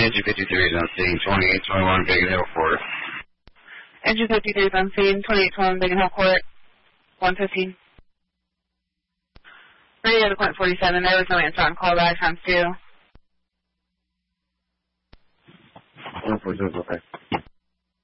Engine 53 is on scene, 2821 Biggin Hill Court. Engine 53 is on scene, 2821 Biggin Hill Court, 115. Radio to point 47, there was no answer on call back times 2. 147, okay.